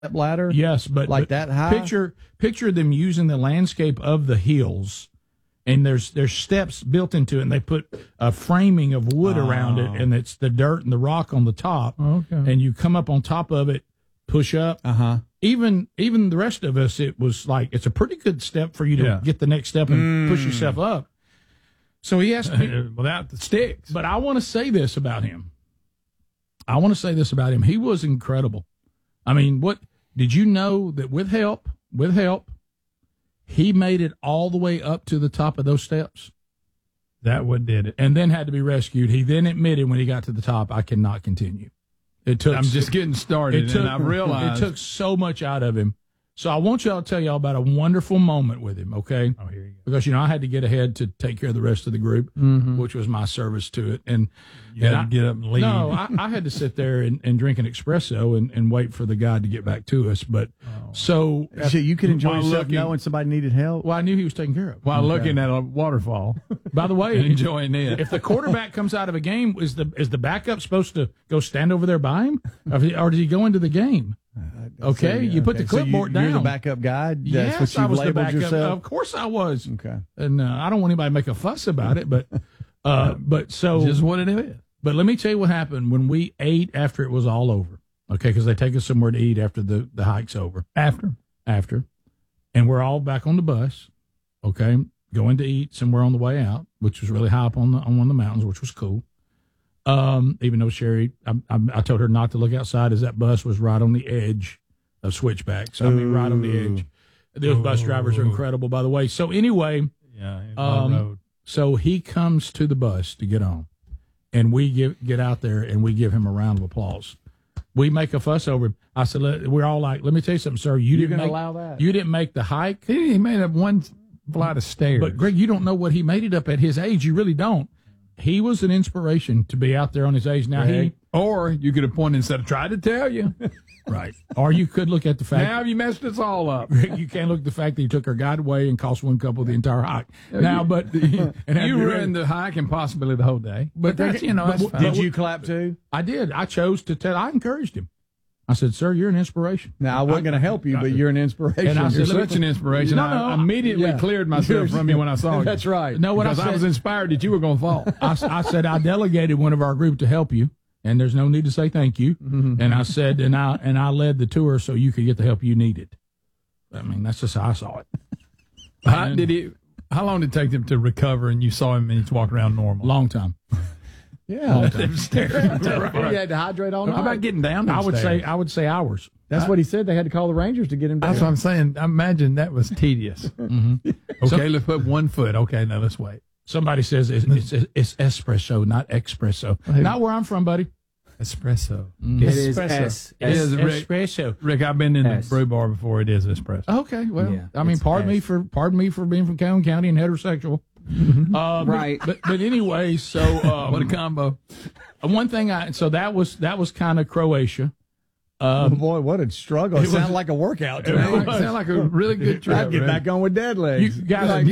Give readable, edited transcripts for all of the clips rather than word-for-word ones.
ladder. Yes, but like that high. Picture them using the landscape of the hills, and there's steps built into it, and they put a framing of wood around it, and it's the dirt and the rock on the top. Okay. And you come up on top of it, push up. Even the rest of us, it was like it's a pretty good step for you to get the next step and push yourself up. So he asked me without the sticks. But I want to say this about him. He was incredible. I mean, what did you know that with help, he made it all the way up to the top of those steps? That what did it. And then had to be rescued. He then admitted when he got to the top, I cannot continue. I'm just getting started, and I realized it took so much out of him. So I want y'all to tell y'all about a wonderful moment with him, okay? Oh, here you go. Because, I had to get ahead to take care of the rest of the group, which was my service to it. And you had to get up and leave. No, I had to sit there and drink an espresso and wait for the guy to get back to us. But so you could enjoy yourself knowing somebody needed help. Well, I knew he was taken care of. While looking at a waterfall. By the way, enjoying it. If the quarterback comes out of a game, is the backup supposed to go stand over there by him? Or does he go into the game? Okay, you put the clipboard down. You're the backup guy? That's yes, what I was the labeled backup. yourself? Of course I was. Okay. And I don't want anybody to make a fuss about it, but so just what it is. But let me tell you what happened when we ate after it was all over. Okay, because they take us somewhere to eat after the hike's over. After, and we're all back on the bus. Okay, going to eat somewhere on the way out, which was really high up on one of the mountains, which was cool. Even though Sherry, I told her not to look outside as that bus was right on the edge of switchbacks. I mean, right on the edge. Those bus drivers are incredible, by the way. So anyway, so he comes to the bus to get on, and we get out there and we give him a round of applause. We make a fuss over him. I said, we're all like, let me tell you something, sir. You didn't allow that. You didn't make the hike. He made up one flight of stairs. But Greg, you don't know what he made it up at his age. You really don't. He was an inspiration to be out there on his age. Now or you could have pointed and said, I tried to tell you. Right. Or you could look at the fact. Now you messed us all up. You can't look at the fact that he took our guide away and cost one couple the entire hike. Now, but you ruined the hike and possibly the whole day. But that's, that's fine. Did you clap too? I did. I chose to tell. I encouraged him. I said, "Sir, you're an inspiration." Now I wasn't going to help you, but you're an inspiration. And I said, "You're such an inspiration." No, I immediately cleared myself from you when I saw you. That's right. No, because I was inspired that you were going to fall. I said I delegated one of our group to help you, and there's no need to say thank you. And I said, and I led the tour so you could get the help you needed. I mean, that's just how I saw it. How long did it take them to recover? And you saw him, and he's walking around normal. Long time. Yeah, right. He had to hydrate all night. How about getting down? I would say hours. That's what he said. They had to call the Rangers to get him down. That's what I'm saying. I imagine that was tedious. Okay, let's put 1 foot. Okay, now let's wait. Somebody says it's espresso, not espresso. Not where I'm from, buddy. Espresso. It is espresso. Rick, I've been in the brew bar before. It is espresso. Okay, well, yeah, I mean, pardon me for being from Calhoun County and heterosexual. Right. But anyway, so what a combo. One thing so that was kind of Croatia. Oh boy, what a struggle! It sounded like a workout. It sounded like a really good trip. I'd get back on with dead legs. You guys,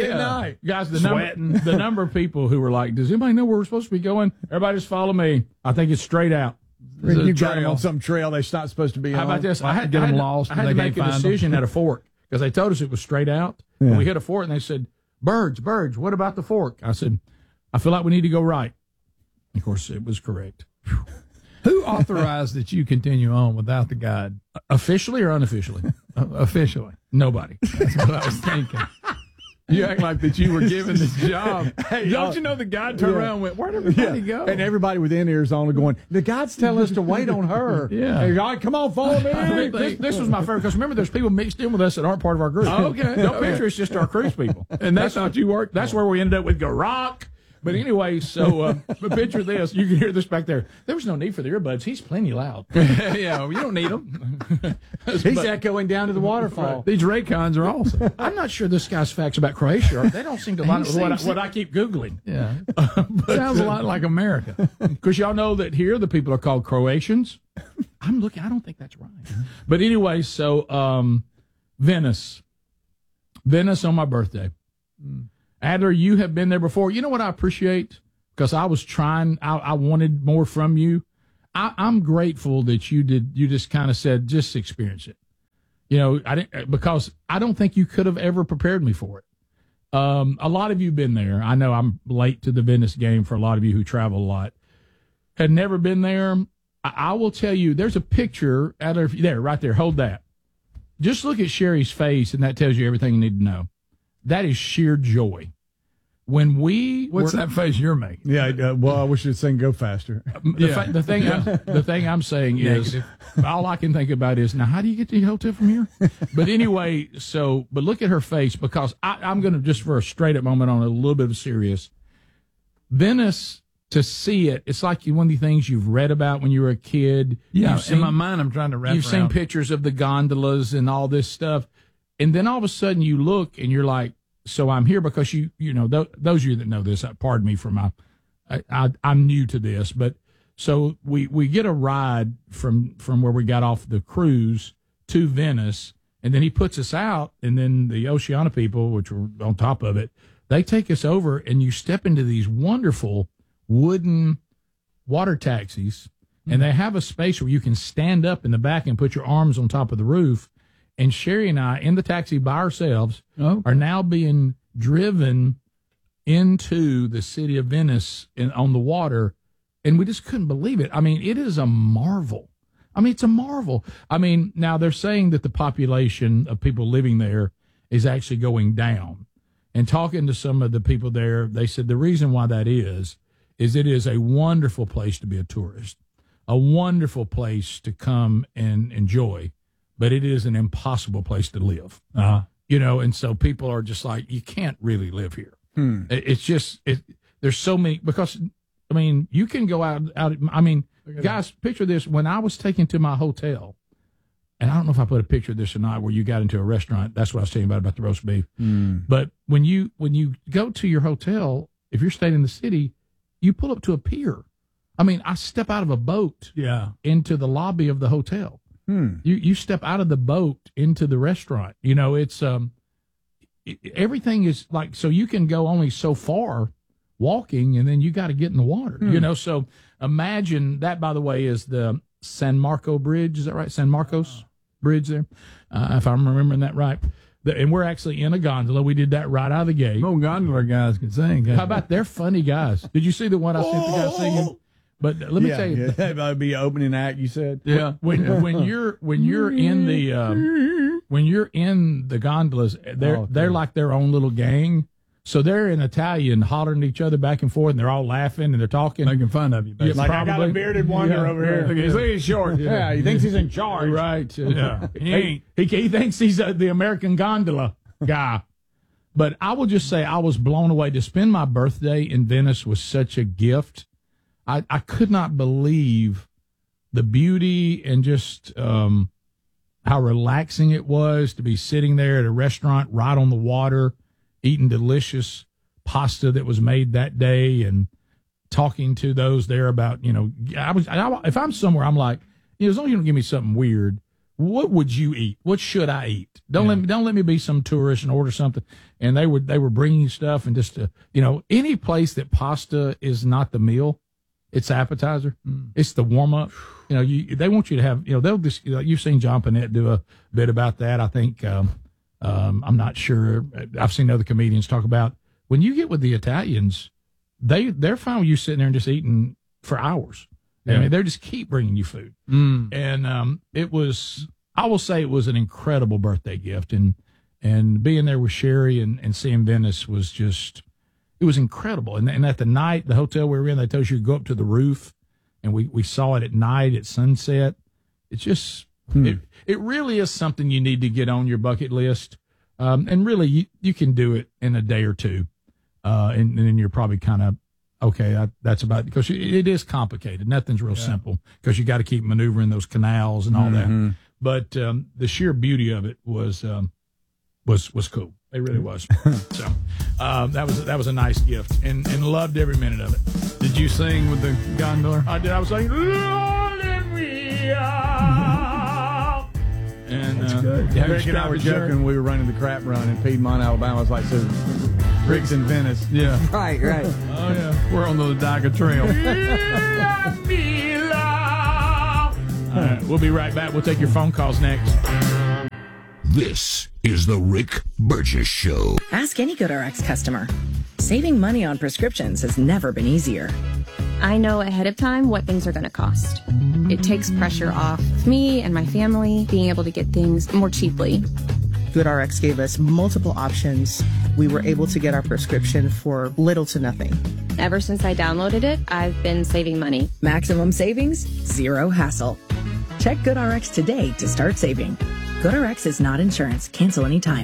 the number of people who were like, "Does anybody know where we're supposed to be going?" Everybody just follow me. I think it's straight out. You got them on some trail they're not supposed to be on. How about this? I had to get them lost. I had to make a decision at a fork because they told us it was straight out. Yeah. And we hit a fork and they said, Birds, what about the fork? I said, I feel like we need to go right. Of course, it was correct. Who authorized that you continue on without the guide? Officially or unofficially? Officially. Nobody. That's what I was thinking. You act like that you were given this job. Hey, don't you know the guide turned around and went, where'd everybody go? And everybody within ears on going, the guide's telling us to wait on her. Yeah. Hey, all right, come on, follow me. This was my favorite, because remember, there's people mixed in with us that aren't part of our group. Okay. Don't picture it's just our cruise people. And that's not you worked. That's where we ended up with Garak. But anyway, so but picture this. You can hear this back there. There was no need for the earbuds. He's plenty loud. Yeah, you don't need them. He's echoing down to the waterfall. Right. These Raycons are awesome. I'm not sure this guy's facts about Croatia. They don't seem to line up with what I keep Googling. Yeah. Sounds a lot like America. Because y'all know that here the people are called Croatians. I don't think that's right. But anyway, so Venice on my birthday. Adler, you have been there before. You know what I appreciate? Because I was trying, I wanted more from you. I'm grateful that you just kind of said, just experience it. because I don't think you could have ever prepared me for it. A lot of you been there. I know I'm late to the Venice game for a lot of you who travel a lot. Had never been there. I will tell you, there's a picture out there, right there. Hold that. Just look at Sherry's face, and that tells you everything you need to know. That is sheer joy. What's that face you're making? Yeah, well, I wish you'd sing "Go Faster." The thing I'm saying is, all I can think about is, now how do you get to the hotel from here? But anyway, but look at her face, because I'm going to, just for a straight up moment on a little bit of serious, Venice, to see it, it's like one of the things you've read about when you were a kid. Yeah, in my mind, I'm trying to wrap. You've seen pictures of the gondolas and all this stuff, and then all of a sudden you look and you're like, so I'm here because you know, those of you that know this, pardon me for I'm new to this, but so we get a ride from where we got off the cruise to Venice, and then he puts us out, and then the Oceana people, which were on top of it, they take us over, and you step into these wonderful wooden water taxis, and they have a space where you can stand up in the back and put your arms on top of the roof. And Sherry and I, in the taxi by ourselves, are now being driven into the city of Venice on the water, and we just couldn't believe it. I mean, it is a marvel. I mean, it's a marvel. I mean, now they're saying that the population of people living there is actually going down. And talking to some of the people there, they said the reason why that is it is a wonderful place to be a tourist, a wonderful place to come and enjoy. But it is an impossible place to live, and so people are just like, you can't really live here. It's just, there's so many, because, I mean, you can go out, I mean, guys, picture this. When I was taken to my hotel, and I don't know if I put a picture of this or not, where you got into a restaurant, that's what I was telling you about the roast beef. But when you go to your hotel, if you're staying in the city, you pull up to a pier. I mean, I step out of a boat into the lobby of the hotel. You step out of the boat into the restaurant. It's everything is like, so you can go only so far walking, and then you got to get in the water. So imagine that. By the way, is the San Marco Bridge? Is that right? San Marcos Bridge there, if I'm remembering that right. And we're actually in a gondola. We did that right out of the gate. Oh, gondola guys can sing. How about they're funny guys? Did you see the one I sent the guy singing? But let me tell you, that would be an opening act. You said, when you're in the gondolas, they're like their own little gang. So they're in Italian, hollering at each other back and forth, and they're all laughing and they're talking, making fun of you. Yeah, like, probably. I got a bearded wonder over here. He's short. Yeah, he thinks he's in charge. Right? He thinks he's the American gondola guy. But I will just say, I was blown away. To spend my birthday in Venice was such a gift. I could not believe the beauty and just how relaxing it was to be sitting there at a restaurant right on the water, eating delicious pasta that was made that day, and talking to those there about, if I'm somewhere, I'm like, as long as you don't give me something weird, what would you eat? What should I eat? Don't let me be some tourist and order something. And they were bringing stuff, and just any place that pasta is not the meal. It's appetizer. It's the warm up. They want you to have. They'll just. You've seen John Panette do a bit about that. I think. I'm not sure. I've seen other comedians talk about when you get with the Italians, they're fine with you sitting there and just eating for hours. Yeah. I mean, they just keep bringing you food. And it was. I will say it was an incredible birthday gift, and being there with Sherry and seeing Venice was just. It was incredible. And at the night, the hotel we were in, they told you to go up to the roof, and we saw it at night at sunset. It's just, it really is something you need to get on your bucket list. And really, you can do it in a day or two. And then you're probably kind of, okay, that's about it. Because it is complicated. Nothing's real simple, because you got to keep maneuvering those canals and all that. But the sheer beauty of it was cool. It really was. So that was a nice gift, and loved every minute of it. Did you sing with the gondola? I did. I was like, Lord, let me out. And that's good. Rick and I were joking. We were running the crap run in Piedmont, Alabama. It's like, so Rick's in Venice. Yeah. Right. Oh yeah. We're on the Lodica Trail. All right, we'll be right back. We'll take your phone calls next. This is the Rick Burgess Show. Ask any GoodRx customer. Saving money on prescriptions has never been easier. I know ahead of time what things are going to cost. It takes pressure off me and my family being able to get things more cheaply. GoodRx gave us multiple options. We were able to get our prescription for little to nothing. Ever since I downloaded it, I've been saving money. Maximum savings, zero hassle. Check GoodRx today to start saving. GoodRx is not insurance. Cancel anytime.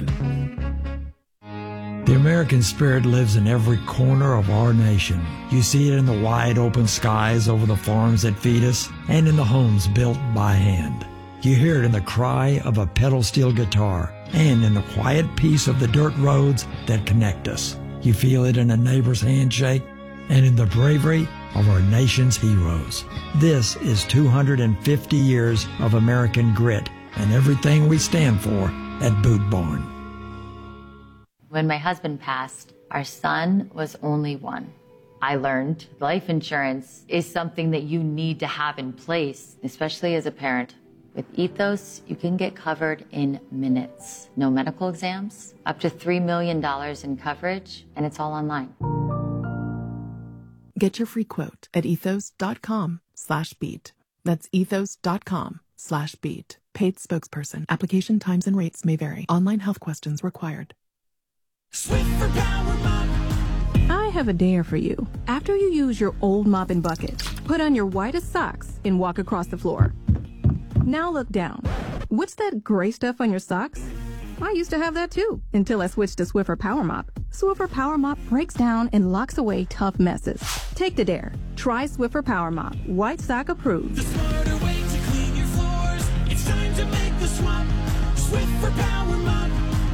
The American spirit lives in every corner of our nation. You see it in the wide open skies over the farms that feed us and in the homes built by hand. You hear it in the cry of a pedal steel guitar and in the quiet peace of the dirt roads that connect us. You feel it in a neighbor's handshake and in the bravery of our nation's heroes. This is 250 years of American grit and everything we stand for at Boot Barn. When my husband passed, our son was only one. I learned life insurance is something that you need to have in place, especially as a parent. With Ethos, you can get covered in minutes. No medical exams, up to $3 million in coverage, and it's all online. Get your free quote at ethos.com/beat. That's ethos.com/beat. Paid spokesperson. Application times and rates may vary. Online health questions required. Swiffer Power Mop. I have a dare for you. After you use your old mop and bucket, put on your whitest socks and walk across the floor. Now look down. What's that gray stuff on your socks? I used to have that too, until I switched to Swiffer Power Mop. Swiffer Power Mop breaks down and locks away tough messes. Take the dare. Try Swiffer Power Mop. White sock approved. The smarter way to clean your floors. It's time to make the swap. Swiffer Power Mop.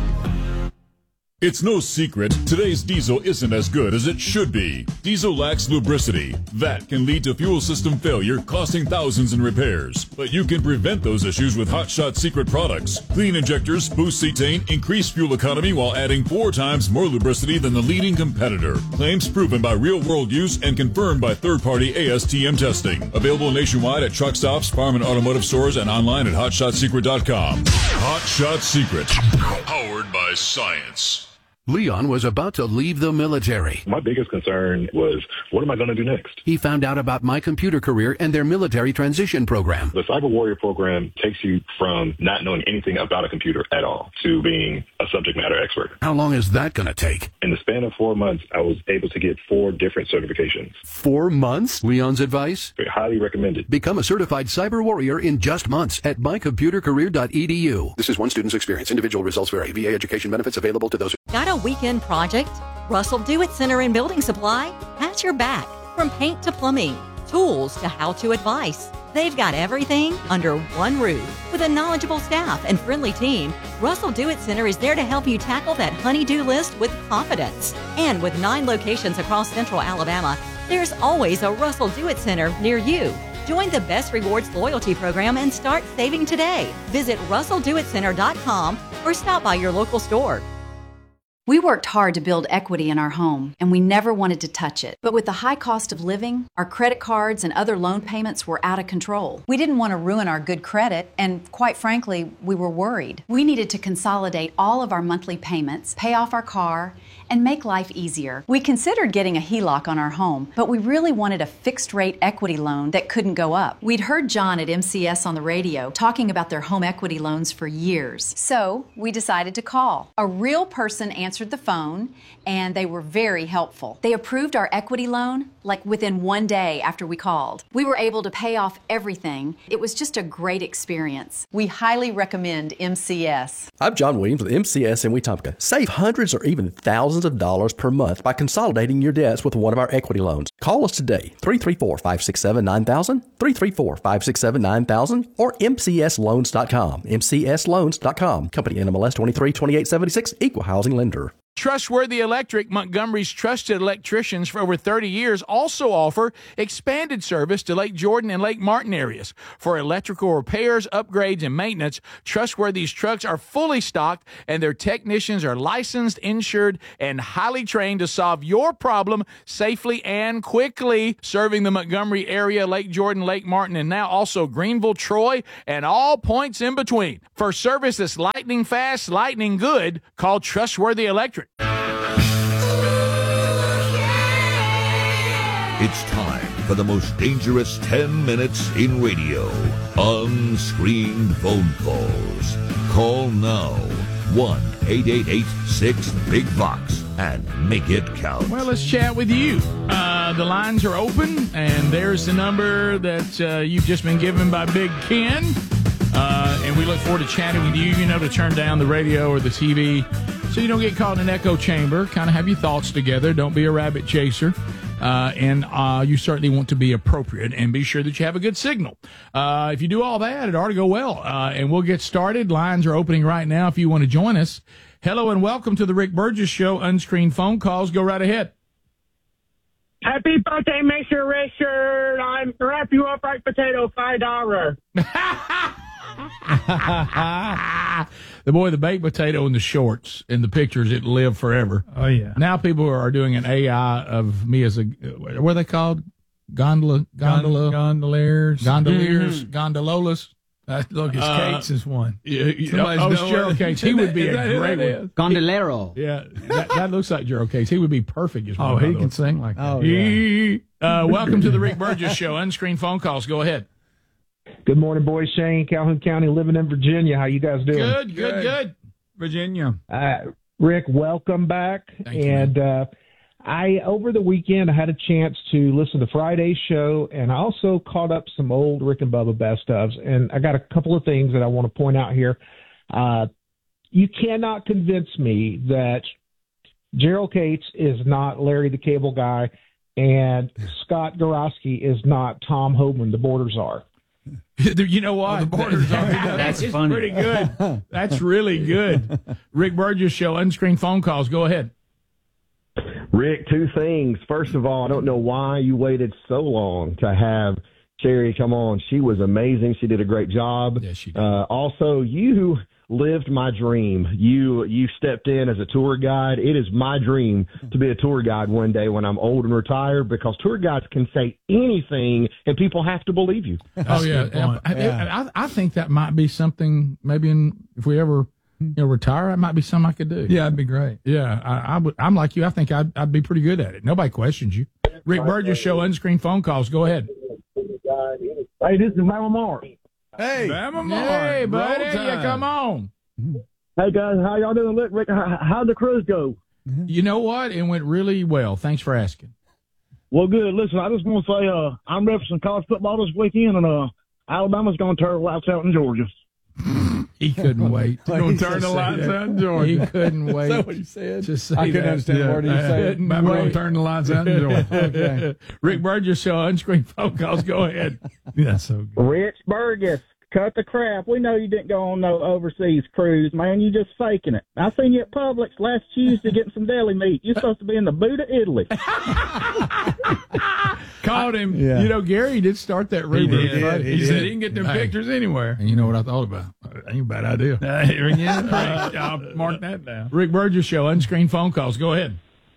It's no secret, today's diesel isn't as good as it should be. Diesel lacks lubricity. That can lead to fuel system failure, costing thousands in repairs. But you can prevent those issues with Hot Shot Secret products. Clean injectors boost cetane, increase fuel economy while adding 4 times more lubricity than the leading competitor. Claims proven by real-world use and confirmed by third-party ASTM testing. Available nationwide at truck stops, farm and automotive stores, and online at HotShotSecret.com. Hot Shot Secret. Powered by science. Leon was about to leave the military. My biggest concern was, what am I going to do next? He found out about My Computer Career and their military transition program. The Cyber Warrior program takes you from not knowing anything about a computer at all to being a subject matter expert. How long is that going to take? In the span of 4 months, I was able to get 4 different certifications. 4 months? Leon's advice? Highly recommended. Become a certified cyber warrior in just months at mycomputercareer.edu. This is one student's experience. Individual results vary. VA education benefits available to those. Got a weekend project? Russell Do-It Center in Building Supply has your back. From paint to plumbing, tools to how-to advice. They've got everything under one roof. With a knowledgeable staff and friendly team, Russell Do-It Center is there to help you tackle that honey-do list with confidence. And with 9 locations across central Alabama, there's always a Russell Do-It Center near you. Join the Best Rewards loyalty program and start saving today. Visit RussellDoItCenter.com or stop by your local store. We worked hard to build equity in our home, and we never wanted to touch it. But with the high cost of living, our credit cards and other loan payments were out of control. We didn't want to ruin our good credit, and quite frankly, we were worried. We needed to consolidate all of our monthly payments, pay off our car, and make life easier. We considered getting a HELOC on our home, but we really wanted a fixed-rate equity loan that couldn't go up. We'd heard John at MCS on the radio talking about their home equity loans for years. So we decided to call. A real person answered the phone, and they were very helpful. They approved our equity loan like within 1 day after we called. We were able to pay off everything. It was just a great experience. We highly recommend MCS. I'm John Williams with MCS in Wetumpka. Save hundreds or even thousands of dollars per month by consolidating your debts with one of our equity loans. Call us today, 334-567-9000, 334-567-9000, or mcsloans.com, mcsloans.com. Company NMLS 232876, Equal Housing Lender. Trustworthy Electric, Montgomery's trusted electricians for over 30 years, also offer expanded service to Lake Jordan and Lake Martin areas. For electrical repairs, upgrades, and maintenance, Trustworthy's trucks are fully stocked, and their technicians are licensed, insured, and highly trained to solve your problem safely and quickly. Serving the Montgomery area, Lake Jordan, Lake Martin, and now also Greenville, Troy, and all points in between. For service that's lightning fast, lightning good, call Trustworthy Electric. It's time for the most dangerous 10 minutes in radio. Unscreened phone calls. Call now. 1-888-6-BIG-VOX and make it count. Well, let's chat with you. The lines are open, and there's the number that you've just been given by Big Ken. And we look forward to chatting with you. You know to turn down the radio or the TV so you don't get caught in an echo chamber. Kind of have your thoughts together. Don't be a rabbit chaser. And you certainly want to be appropriate and be sure that you have a good signal. If you do all that, it ought to go well. And we'll get started. Lines are opening right now if you want to join us. Hello and welcome to the Rick Burgess Show. Unscreened phone calls. Go right ahead. Happy birthday, Mr. Richard. I'm wrap you up like potato, $5. The baked potato in the shorts in the pictures, it lived forever. Oh, yeah. Now people are doing an AI of me as a, what are they called? Gondoliers? Gondololas? Look, it's Cates is one. It's Gerald Cates. He would be a great one. Gondolero. Yeah, that looks like Gerald Cates. He would be perfect as one. Oh, he can sing like that. Oh, yeah. Welcome to the Rick Burgess Show. Unscreened phone calls. Go ahead. Good morning, boys. Shane, Calhoun County, living in Virginia. How you guys doing? Good. Virginia. Rick, welcome back. Thank you, I over the weekend I had a chance to listen to Friday's show, and I also caught up some old Rick and Bubba best ofs. And I got a couple of things that I want to point out here. You cannot convince me that Gerald Cates is not Larry the Cable Guy, and Scott Gorosky is not Tom Homan. The Borders are. You know what? The Borders are. That's funny. Pretty good. That's really good. Rick Burgess Show. Unscreened phone calls. Go ahead. Rick, two things. First of all, I don't know why you waited so long to have Sherry come on. She was amazing. She did a great job. Yes, she did. Also, you lived my dream. You stepped in as a tour guide. It is my dream to be a tour guide one day when I'm old and retired, because tour guides can say anything and people have to believe you. Oh, yeah. I think that might be something maybe if we ever retire, that might be something I could do. Yeah, that'd be great. Yeah, I'm like you. I think I'd be pretty good at it. Nobody questions you. Rick Burgess Show. Unscreened phone calls. Go ahead. Hey, this is Mama Mark. Hey, Hey, buddy, come on. Hey, guys, how y'all doing? Look, Rick, how'd the cruise go? You know what? It went really well. Thanks for asking. Well, good. Listen, I just want to say I'm referencing college football this weekend, and Alabama's going to turn the lights out in Georgia. He couldn't wait. Going to turn the lights out in Georgia. He couldn't wait. Is that what he said? Just say I couldn't understand a word he said. I'm going to turn the lights out in Georgia. Okay. Rick Burgess Show. Unscreened phone calls. Go ahead. That's so good. Rich Burgess, cut the crap. We know you didn't go on no overseas cruise, man. You just faking it. I seen you at Publix last Tuesday getting some deli meat. You're supposed to be in the boot of Italy. Called him. Yeah. You know, Gary did start that rumor. He said he can get them pictures anywhere. And you know what I thought about? Ain't a bad idea. I'll mark that down. Rick Burgess Show. Unscreened phone calls. Go ahead.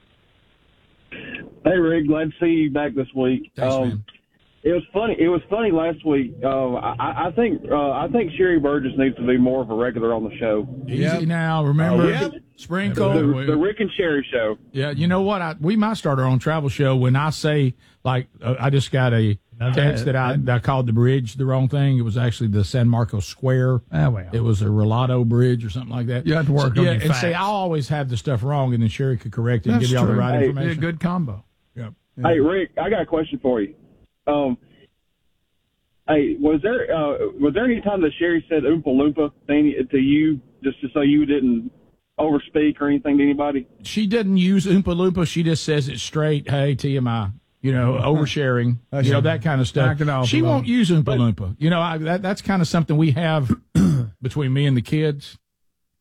Hey, Rick, glad to see you back this week. Thanks, man. It was funny. It was funny last week. I think Sherry Burgess needs to be more of a regular on the show. Easy now. Remember, Sprinkle. The Rick and Sherry Show. Yeah, you know what? We might start our own travel show. When I say, like, I just got a text that I called the bridge the wrong thing. It was actually the San Marcos Square. Oh, well. It was a Relato Bridge or something like that. You have to work on your facts. And say, I'll always have the stuff wrong, and then Sherry could correct it and give you all the right information. It'd be a good combo. Yep. Hey, Rick, I got a question for you. Hey, was there any time that Sherry said Oompa Loompa thing to you, just so you didn't overspeak or anything to anybody? She didn't use Oompa Loompa. She just says it straight. Hey, TMI. You know, oversharing. You know, that kind of stuff. She won't use Oompa Loompa. You know, that's kind of something we have between me and the kids.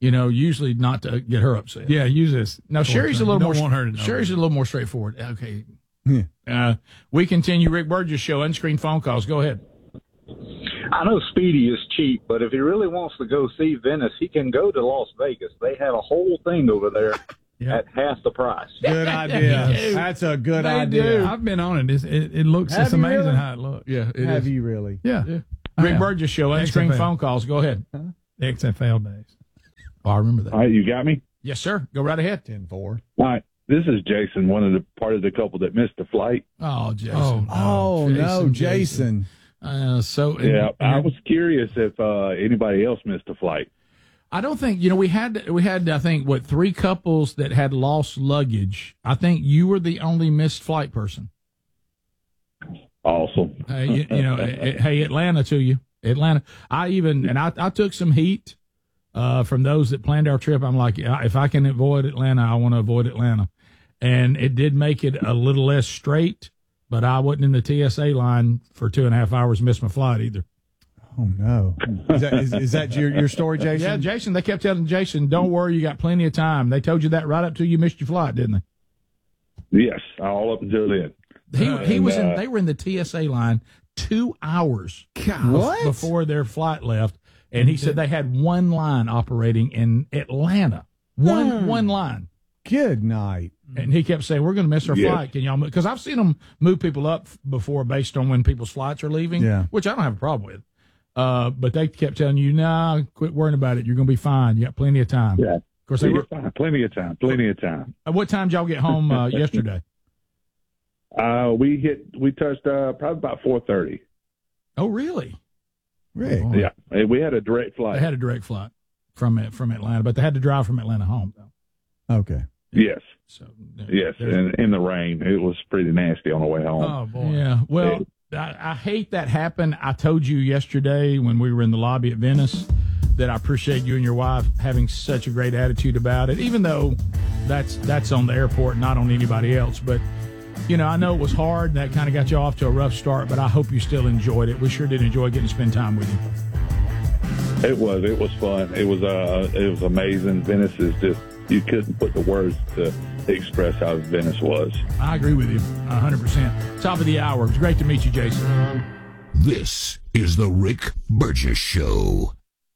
usually not to get her upset. Yeah, use this. No, Sherry's a little more. Want her to know. Sherry's a little more straightforward. Okay. We continue. Rick Burgess Show. Unscreened phone calls. Go ahead. I know Speedy is cheap, but if he really wants to go see Venice, he can go to Las Vegas. They have a whole thing over there at half the price. Good idea. That's a good idea. Do. I've been on it. It looks. It's amazing really? how it looks. Yeah. Have you really? Yeah. Rick Burgess Show. Unscreened XFL. phone calls. Go ahead. XFL days. Oh, I remember that. All right, you got me? Yes, sir. Go right ahead. 10-4. All right. This is Jason, part of the couple that missed the flight. Oh, Jason. Oh, no, Jason. I was curious if anybody else missed a flight. I don't think we had I think 3 couples that had lost luggage. I think you were the only missed flight person. Awesome. Hey, Atlanta to you, Atlanta. I took some heat from those that planned our trip. I'm like, if I can avoid Atlanta, I want to avoid Atlanta, and it did make it a little less straight. But I wasn't in the TSA line for 2.5 hours. Missed my flight either. Oh no! Is that your story, Jason? Yeah, Jason. They kept telling Jason, "Don't worry, you got plenty of time." They told you that right up till you missed your flight, didn't they? Yes, all up until then. They were in the TSA line 2 hours before their flight left, and he said they had one line operating in Atlanta. One line. Good night. And he kept saying, "We're going to miss our flight. Can y'all move?" Because I've seen them move people up before based on when people's flights are leaving, which I don't have a problem with. But they kept telling you, "Nah, quit worrying about it. You're going to be fine. You got plenty of time." Yeah, of course they were fine. Plenty of time. What time did y'all get home yesterday? We touched probably about 4:30. Oh, really? Rick? Yeah, we had a direct flight. They had a direct flight from Atlanta, but they had to drive from Atlanta home though. Okay. Yes. So yes, and in the rain, it was pretty nasty on the way home. Oh boy. Yeah. Well, I hate that happened. I told you yesterday when we were in the lobby at Venice that I appreciate you and your wife having such a great attitude about it, even though that's on the airport, not on anybody else. But I know it was hard. And that kind of got you off to a rough start, but I hope you still enjoyed it. We sure did enjoy getting to spend time with you. It was fun. It was amazing. Venice is just, you couldn't put the words to express how Venice was. I agree with you 100%. Top of the hour. It's great to meet you, Jason. This is the Rick Burgess Show.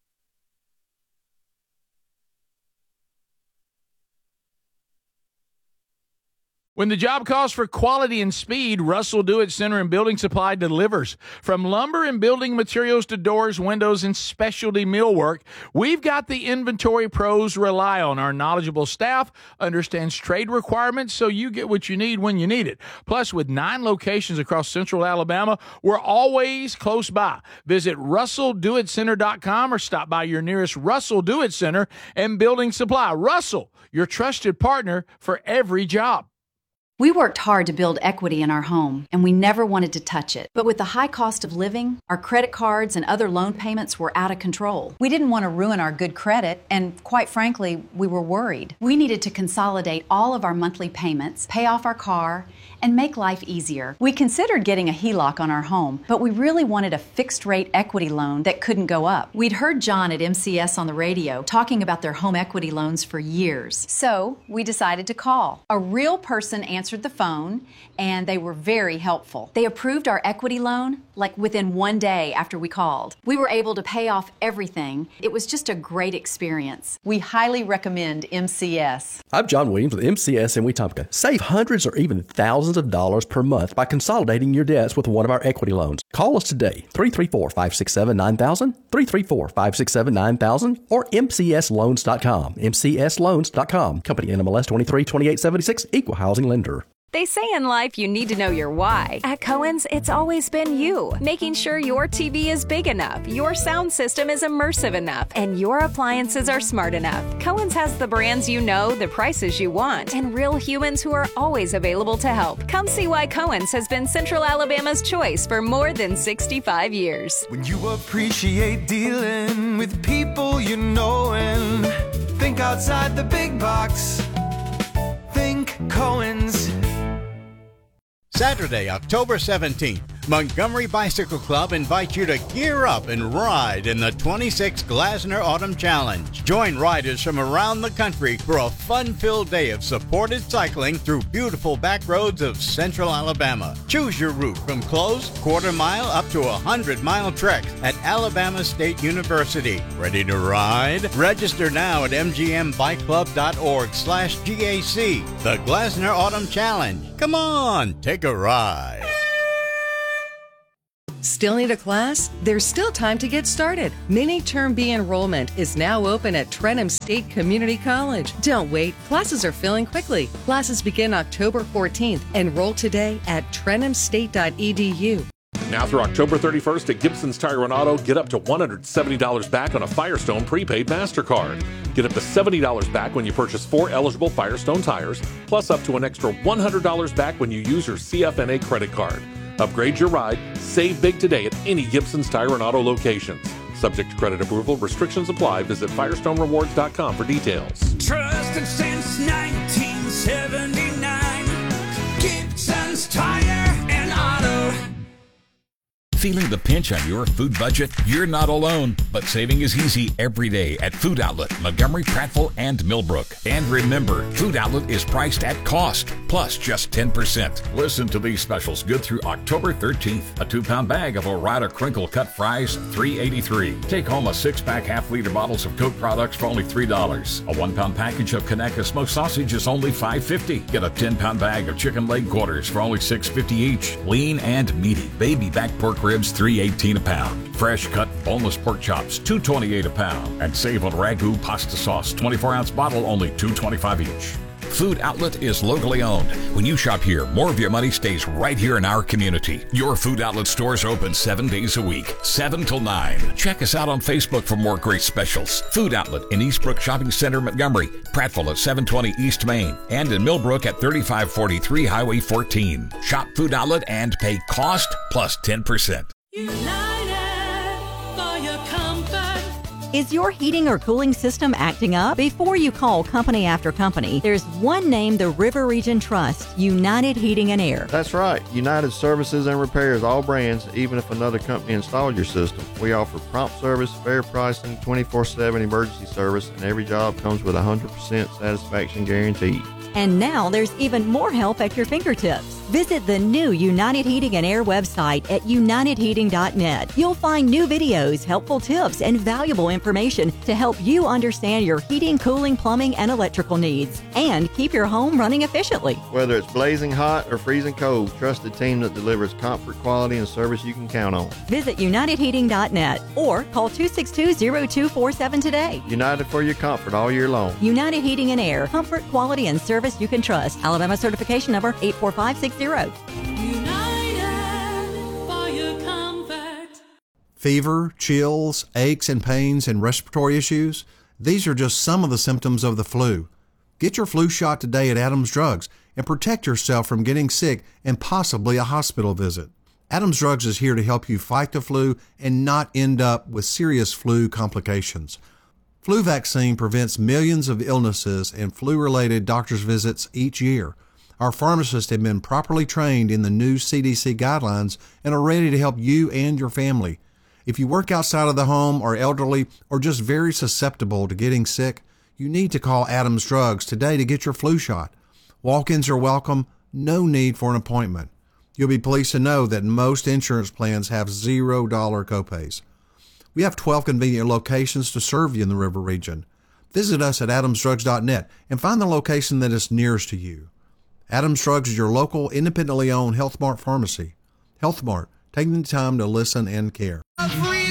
When the job calls for quality and speed, Russell Do-It Center and Building Supply delivers. From lumber and building materials to doors, windows, and specialty millwork, we've got the inventory pros rely on. Our knowledgeable staff understands trade requirements so you get what you need when you need it. Plus, with 9 locations across central Alabama, we're always close by. Visit RussellDoItCenter.com or stop by your nearest Russell Do-It Center and Building Supply. Russell, your trusted partner for every job. We worked hard to build equity in our home, and we never wanted to touch it. But with the high cost of living, our credit cards and other loan payments were out of control. We didn't want to ruin our good credit, and quite frankly, we were worried. We needed to consolidate all of our monthly payments, pay off our car, and make life easier. We considered getting a HELOC on our home, but we really wanted a fixed-rate equity loan that couldn't go up. We'd heard John at MCS on the radio talking about their home equity loans for years. So we decided to call. A real person answered the phone, and they were very helpful. They approved our equity loan like within 1 day after we called. We were able to pay off everything. It was just a great experience. We highly recommend MCS. I'm John Williams with MCS in Wetumpka. Save hundreds or even thousands of dollars per month by consolidating your debts with one of our equity loans. Call us today, 334-567-9000, 334-567-9000, or mcsloans.com. mcsloans.com. Company NMLS 232876, Equal Housing Lender. They say in life you need to know your why. At Cohen's, it's always been you. Making sure your TV is big enough, your sound system is immersive enough, and your appliances are smart enough. Cohen's has the brands you know, the prices you want, and real humans who are always available to help. Come see why Cohen's has been Central Alabama's choice for more than 65 years. When you appreciate dealing with people you know and think outside the big box, think Cohen's. Saturday, October 17th, Montgomery Bicycle Club invites you to gear up and ride in the 26th Glasner Autumn Challenge. Join riders from around the country for a fun-filled day of supported cycling through beautiful back roads of central Alabama. Choose your route from closed, quarter-mile up to 100-mile treks at Alabama State University. Ready to ride? Register now at mgmbikeclub.org/GAC. The Glasner Autumn Challenge. Come on, take a ride. Still need a class? There's still time to get started. Mini Term B enrollment is now open at Trenham State Community College. Don't wait. Classes are filling quickly. Classes begin October 14th. Enroll today at trenhamstate.edu. Now through October 31st at Gibson's Tire and Auto, get up to $170 back on a Firestone prepaid MasterCard. Get up to $70 back when you purchase 4 eligible Firestone tires, plus up to an extra $100 back when you use your CFNA credit card. Upgrade your ride. Save big today at any Gibson's Tire and Auto locations. Subject to credit approval. Restrictions apply. Visit FirestoneRewards.com for details. Trusted since 1979. Gibson's Tire and Auto. Feeling the pinch on your food budget? You're not alone, but saving is easy every day at Food Outlet, Montgomery, Prattville, and Millbrook. And remember, Food Outlet is priced at cost, plus just 10%. Listen to these specials good through October 13th. A 2-pound bag of Ore-Ida crinkle cut fries, $3.83. Take home a 6-pack half-liter bottles of Coke products for only $3. A 1-pound package of Conecuh smoked sausage is only $5.50. Get a 10-pound bag of chicken leg quarters for only $6.50 each. Lean and meaty baby back pork ribs, $3.18 a pound. Fresh cut boneless pork chops, $2.28 a pound. And save on Ragu pasta sauce, 24-ounce bottle, only $2.25 each. Food Outlet is locally owned. When you shop here, more of your money stays right here in our community. Your Food Outlet stores are open 7 days a week, 7 till 9. Check us out on Facebook for more great specials. Food Outlet in Eastbrook Shopping Center, Montgomery, Prattville at 720 East Main, and in Millbrook at 3543 Highway 14. Shop Food Outlet and pay cost plus 10%. Is your heating or cooling system acting up? Before you call company after company, there's one name the River Region trusts, United Heating and Air. That's right. United services and repairs all brands, even if another company installed your system. We offer prompt service, fair pricing, 24/7 emergency service, and every job comes with a 100% satisfaction guarantee. And now there's even more help at your fingertips. Visit the new United Heating and Air website at unitedheating.net. You'll find new videos, helpful tips, and valuable information to help you understand your heating, cooling, plumbing, and electrical needs, and keep your home running efficiently. Whether it's blazing hot or freezing cold, trusted team that delivers comfort, quality, and service you can count on. Visit unitedheating.net or call 262-0247 today. United for your comfort all year long. United Heating and Air. Comfort, quality, and service you can trust. Alabama certification number 84560. Fever, chills, aches and pains, and respiratory issues, these are just some of the symptoms of the flu. Get your flu shot today at Adams Drugs and protect yourself from getting sick and possibly a hospital visit. Adams Drugs is here to help you fight the flu and not end up with serious flu complications. Flu vaccine prevents millions of illnesses and flu-related doctor's visits each year. Our pharmacists have been properly trained in the new CDC guidelines and are ready to help you and your family. If you work outside of the home, are elderly, or just very susceptible to getting sick, you need to call Adams Drugs today to get your flu shot. Walk-ins are welcome, no need for an appointment. You'll be pleased to know that most insurance plans have $0 copays. We have 12 convenient locations to serve you in the River Region. Visit us at adamsdrugs.net and find the location that is nearest to you. Adams Drugs is your local, independently owned Health Mart pharmacy. Health Mart, taking the time to listen and care.